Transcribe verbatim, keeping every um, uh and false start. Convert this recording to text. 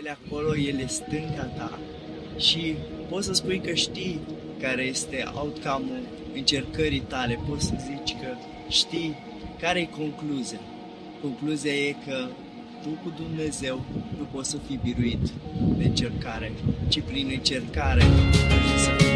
de acolo, El e stânga ta și poți să spui că știi care este outcome-ul încercării tale, poți să zici că știi care e concluzia. Concluzia e că tu cu Dumnezeu nu poți să fii biruit de încercare, ci prin încercare ajungi să fii